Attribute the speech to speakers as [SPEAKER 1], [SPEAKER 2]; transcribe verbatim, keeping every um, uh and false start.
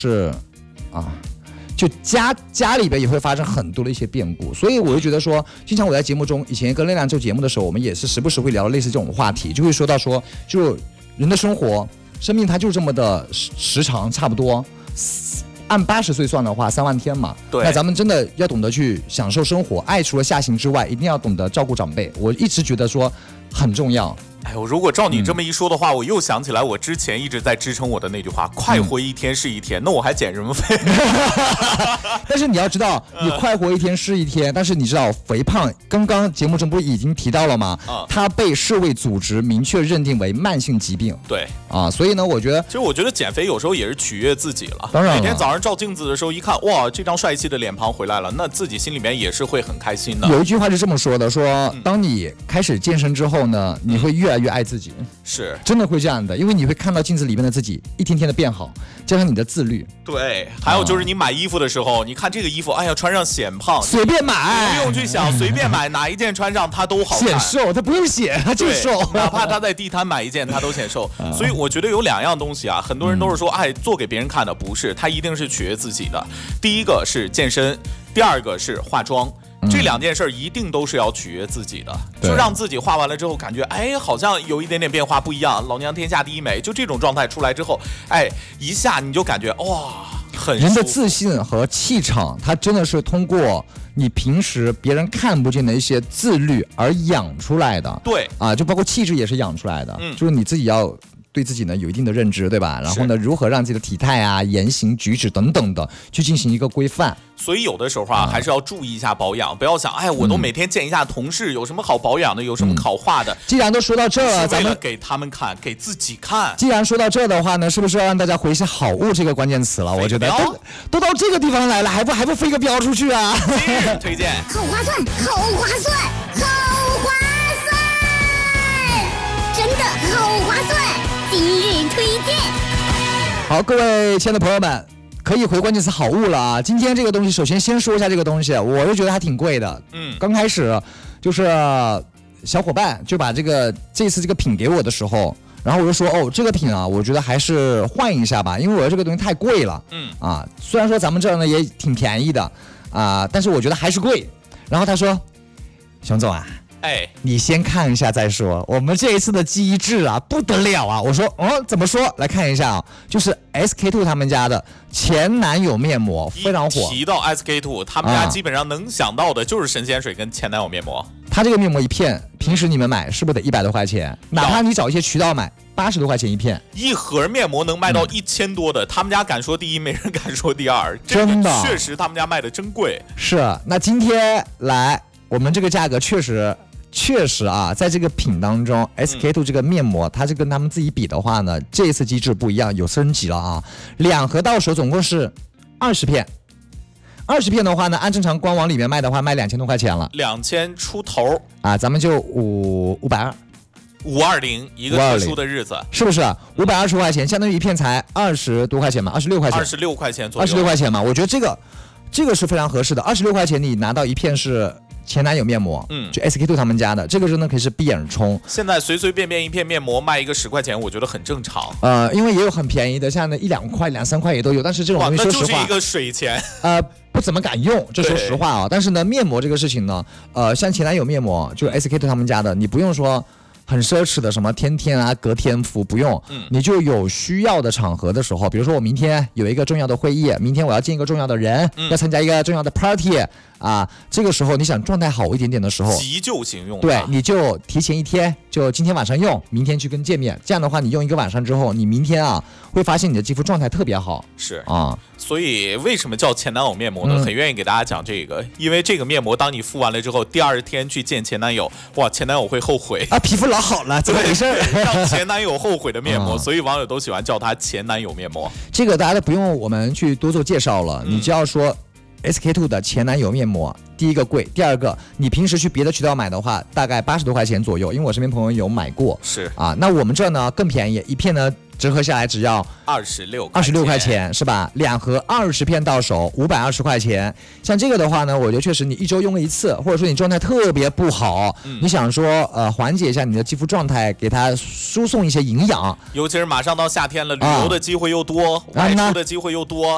[SPEAKER 1] 是啊。就家家里边也会发生很多的一些变故，所以我就觉得说，经常我在节目中，以前跟亮亮做节目的时候，我们也是时不时会聊类似这种话题，就会说到说，就人的生活、生命它就这么的时长，差不多按八十岁算的话，三万天嘛。
[SPEAKER 2] 对。
[SPEAKER 1] 那咱们真的要懂得去享受生活，爱除了下行之外，一定要懂得照顾长辈。我一直觉得说很重要。
[SPEAKER 2] 哎呦，如果照你这么一说的话，嗯、我又想起来我之前一直在支撑我的那句话：快活一天是一天。嗯、那我还减什么肥？
[SPEAKER 1] 但是你要知道，你快活一天是一天，但是你知道肥胖，刚刚节目中不是已经提到了吗？嗯、它被世卫组织明确认定为慢性疾病。
[SPEAKER 2] 对
[SPEAKER 1] 啊，所以呢，我觉得，
[SPEAKER 2] 其实我觉得减肥有时候也是取悦自己了。
[SPEAKER 1] 当然了，
[SPEAKER 2] 每天早上照镜子的时候一看，哇，这张帅气的脸庞回来了，那自己心里面也是会很开心的。
[SPEAKER 1] 有一句话是这么说的：说、嗯、当你开始健身之后呢，你会越来越爱自己。嗯、
[SPEAKER 2] 是，
[SPEAKER 1] 真的会这样的，因为你会看到镜子里面的自己一天天的变好，加上你的自律。
[SPEAKER 2] 对，还有就是你买衣服的时候，嗯、你看这个衣服，哎呀，穿上显胖，
[SPEAKER 1] 随便买，
[SPEAKER 2] 不用去想，随便买哪一件穿上它都好看。
[SPEAKER 1] 显瘦，它不用写，它就瘦。
[SPEAKER 2] 哪怕他在地摊买一件，他都显瘦。所以我觉得有两样东西啊，很多人都是说，哎，做给别人看的，不是，他一定是取悦自己的。第一个是健身，第二个是化妆。这两件事一定都是要取悦自己的，就让自己画完了之后感觉，哎，好像有一点点变化不一样，老娘天下第一美，就这种状态出来之后，哎，一下你就感觉哇，很
[SPEAKER 1] 人的自信和气场，它真的是通过你平时别人看不见的一些自律而养出来的。
[SPEAKER 2] 对
[SPEAKER 1] 啊，就包括气质也是养出来的，嗯，就是你自己要对自己呢有一定的认知，对吧？然后呢，如何让自己的体态啊、言行举止等等的去进行一个规范。
[SPEAKER 2] 所以有的时候啊，还是要注意一下保养，不要想，哎，我都每天见一下同事，有什么好保养的，有什么好画的。
[SPEAKER 1] 嗯、既然都说到这了，
[SPEAKER 2] 咱们给他们看，给自己看。
[SPEAKER 1] 既然说到这的话呢，是不是要让大家回一些好物这个关键词了？我觉得都都到这个地方来了，还不还不飞个镖出去啊？
[SPEAKER 2] 今日推荐，
[SPEAKER 3] 好划算，好划算，好划算，真的好划算。今日推荐。
[SPEAKER 1] 好，各位亲爱的朋友们。可以回关键词好物了啊！今天这个东西，首先先说一下这个东西，我就觉得还挺贵的。嗯，刚开始就是小伙伴就把这个这次这个品给我的时候，然后我就说哦，这个品啊，我觉得还是换一下吧，因为我这个东西太贵了。嗯啊，虽然说咱们这儿呢也挺便宜的啊，但是我觉得还是贵。然后他说，熊总啊。
[SPEAKER 2] 哎，
[SPEAKER 1] 你先看一下再说。我们这一次的机制啊，不得了啊！我说，哦，怎么说？来看一下啊，就是 S K two 他们家的前男友面膜非常火。
[SPEAKER 2] 提到 S K two， 他们家基本上能想到的就是神仙水跟前男友面膜。
[SPEAKER 1] 它这个面膜一片，平时你们买是不是得一百多块钱？哪怕你找一些渠道买，八十多块钱一片。
[SPEAKER 2] 一盒面膜能卖到一千多的，嗯、他们家敢说第一，没人敢说第二。
[SPEAKER 1] 真的，
[SPEAKER 2] 确实他们家卖的真贵。
[SPEAKER 1] 是，那今天来，我们这个价格确实。确实啊，在这个品当中 ，S K two 这个面膜，它是跟他们自己比的话呢，这一次机制不一样，有升级了啊。两盒到手总共是二十片，二十片的话呢，按正常官网里面卖的话，卖两千多块钱了，
[SPEAKER 2] 两千出头
[SPEAKER 1] 啊，咱们就五五百二，
[SPEAKER 2] 五二零一个特殊的日子，
[SPEAKER 1] 是不是？五百二十块钱，相当于一片才二十多块钱嘛，二十六块钱，
[SPEAKER 2] 二十六块钱左右，
[SPEAKER 1] 二十六块钱嘛，我觉得这个这个是非常合适的，二十六块钱你拿到一片是。前男友面膜，嗯，就 S K two 他们家的，这个真的可以是闭眼冲。
[SPEAKER 2] 现在随随便便一片面膜卖一个十块钱，我觉得很正常。
[SPEAKER 1] 呃，因为也有很便宜的，像那一两块、两三块也都有，但是这种东西说实话，
[SPEAKER 2] 那就是一个水钱。
[SPEAKER 1] 呃，不怎么敢用，这说实话啊。但是呢，面膜这个事情呢，呃，像前男友面膜，就是 S K two 他们家的，你不用说。很奢侈的什么天天啊隔天敷不用，嗯，你就有需要的场合的时候，比如说我明天有一个重要的会议，明天我要见一个重要的人，嗯、要参加一个重要的 party 啊，这个时候你想状态好一点点的时候，
[SPEAKER 2] 急救型用，
[SPEAKER 1] 对，你就提前一天，就今天晚上用，明天去跟见面，这样的话你用一个晚上之后，你明天啊会发现你的肌肤状态特别好，
[SPEAKER 2] 是
[SPEAKER 1] 啊，
[SPEAKER 2] 所以为什么叫前男友面膜呢？嗯、很愿意给大家讲这个，因为这个面膜当你敷完了之后，第二天去见前男友，哇，前男友会后悔
[SPEAKER 1] 啊，皮肤老好了，怎么回事？
[SPEAKER 2] 让前男友后悔的面膜，所以网友都喜欢叫它前男友面膜。
[SPEAKER 1] 这个大家都不用我们去多做介绍了，嗯、你只要说 S K two 的前男友面膜，第一个贵，第二个你平时去别的渠道买的话，大概八十多块钱左右，因为我身边朋友有买过，
[SPEAKER 2] 是
[SPEAKER 1] 啊，那我们这呢更便宜，一片呢折合下来只要
[SPEAKER 2] 二十六
[SPEAKER 1] 二十六块钱是吧？两盒二十片到手，五百二十块钱。像这个的话呢，我觉得确实你一周用一次，或者说你状态特别不好，嗯、你想说呃缓解一下你的肌肤状态，给它输送一些营养。
[SPEAKER 2] 尤其是马上到夏天了，旅游的机会又多，啊、外出的机会又多，